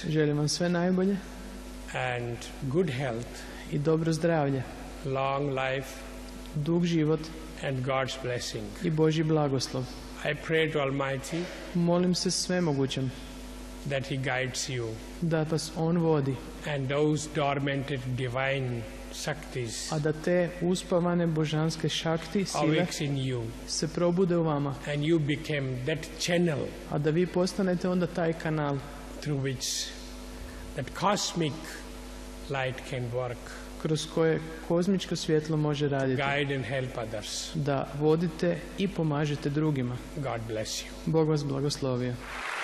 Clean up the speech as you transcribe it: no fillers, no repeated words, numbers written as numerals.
Želim vam sve najbolje and good health, i dobro zdravlje, long life, dug život and God's blessing. i Božji blagoslov. I pray to Almighty Molim se svemogućem that He guides you da vas On vodi, and those dormanted divine Shaktis a da te uspavane božanske šakti, sile, awakes in you se probude u vama, and you become that channel a da vi postanete onda taj kanal through which that cosmic light can work, kroz koje kozmičko svjetlo može raditi, guide and help others. da vodite i pomažete drugima. God bless you. Bog vas blagoslovio.